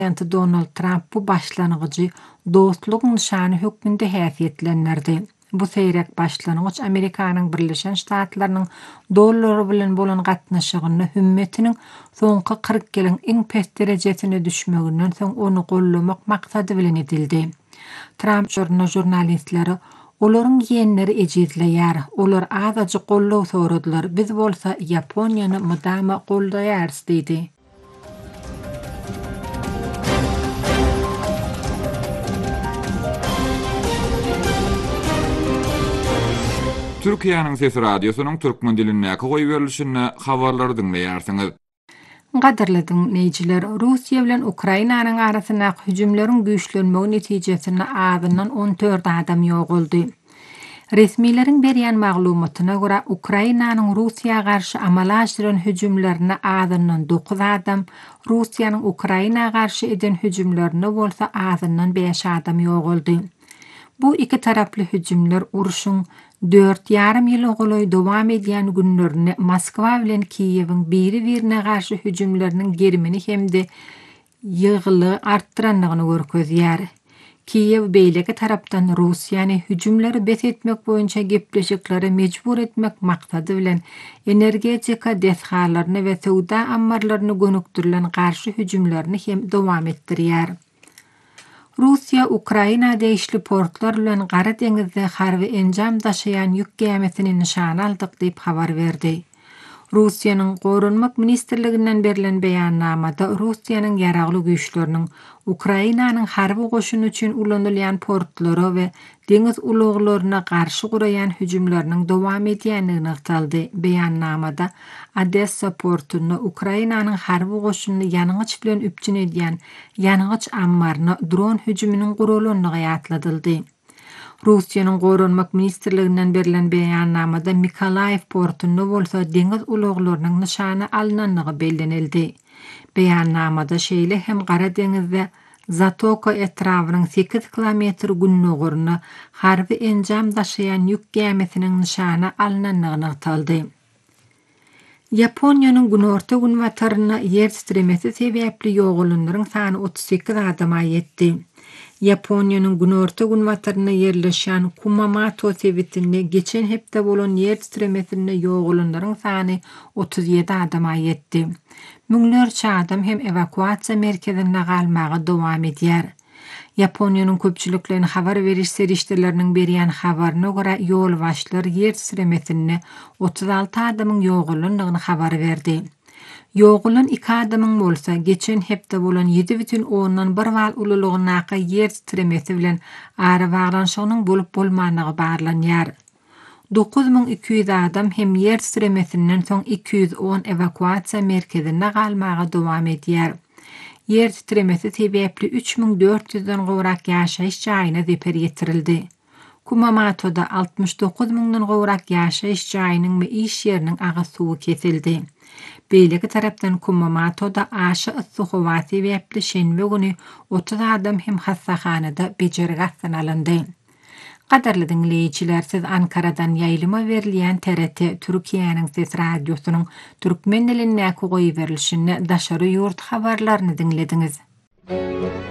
Donald Trump bu başlanğıcı dostluk nişanı hükmünde häsiýetlendirdi. Bu seýrek başlanğyç Amerikanyň Birleşen Ştatlarynyň dolları bilen bolan gatnaşygyny hümmetiniň soňky 40 ýylyň iň pes derejesine düşmeginden soň onu gollamak maksady bilen edildi. Trump jurnalistleri olaryň ýenleri ejizleýär, olar azaja gollaw soradylar, biz bolsa Ýaponiýany mydama gollaýarys diýdi. Türkiýanyň Sesi Radiosynyň türkmen dilinäki goý berilişinde habarlary dinleýärsiňiz. Gaderli dinleýijiler, Russiýa bilen Ukrainanyň arasyndaky hüjümleriň güýçlenmegi netijesinde azyndan 14 adam ýok boldy. Resmiýetiň berýän maglumatyna görä Ukrainanyň Russiýa garşy amala aşyran hüjümlerine azyndan 9 adam, Russiýanyň Ukraina garşy eden hüjümlerine bolsa azyndan 5 adam ýok boldy. Bu iki taraply hüjümler uruşyň 4,5 ýyl ogly dowam edýän günlerini Moskwa bilen Kiýewiň biri-birine garşy hüjümleriniň gerimini hemde ýygyly artdyranlygyny görkezýär. Kiýew beýleki tarapdan Russiýany hüjümleri bet etmek boýunça gepleşikleri mejbur etmek maksady bilen energetika deshalarny we sowda ammarlaryny gönükdirilen garşy hüjümlerini hem dowam etdirýär. Russiýa Ukraina deýişli portlar bilen Gara deňizde harby enjam daşaýan ýük gemesini nişana aldyk diýip habar berdi. Russiýanyň Gorunmak ministrliginden berilen beýannamada Russiýanyň ýaragly güýçleriniň Ukrainanyň harby goşuny üçin ulanylýan portlary we deňiz ulaglaryna garşy guraýan hüjümleriniň dowam edýänligini aýdyldy. Beýannamada Odessa portuny Ukrainanyň harby goşuny ýanyňyç bilen üpjün edýän ýanyňyç ammaryny dron hüjüminiň gurulanyny ýatladyldy. Russiýanyň Gorunmak ministrliginden berilen beýannamada Mikolaýew portuny bolsa deňiz ulaglarynyň nişana alynanlygy bellenildi. Beýannamada şeýle hem Gara deňizde Zatoka etrawynyň 8 kilometr günnügürni harby enjam daşaýan ýük gemesiniň nişana alynanlygyny aýdyldy. Ýaponiýanyň günorta gün wataryna ýer titremesi sebäpli ýogulanlaryň sany 38 adama ýetdi. Ýaponiýanyň günorta gün wataryna ýerleşýän Kumamoto sebitinde geçen hepde bolan ýer titremesinde ýogulanlaryň sany 37 adama ýetdi. Müňlerçe adam hem evakuasiýa merkezine galmagy dowam edýär. Ýaponiýanyň köpçüliklerini habar beriş serişdirleriniň berýän habaryna görä ýol başlar ýer titremesinde 36 adamyň ýogulanlygyny habar berdi. Ýogulan 2 adamyň bolsa geçen hepde bolan 7,1 bal ululygynaky ýer titremesi bilen ara baglanşygynyň bolup bolmanyny barlanýar. 9200 adam hem ýer titremesinden soň 210 evakuasiýa merkezine galmagy dowam edýär. Yer titremesi sebäpli 3400-den gowrak ýaşaýyş jaýyna zeper ýetirildi. Kumamotoda 69.000-den gowrak ýaşaýyş jaýynyň we iş ýeriniň agy suwy kesildi. Beýleki tarapdan Kumamotoda aşy yssyk howa sebäpli şenbe güni 30 adam hem hastahanada bejergatdan alyndy. Gaderli dinleýijiler, siz Ankaradan ýaýlyma berilýän TRT Türkiýanyň Ses Radiosynyň türkmen dilinäki goý berilişini daşary ýurt habarlaryny dinlediňiz.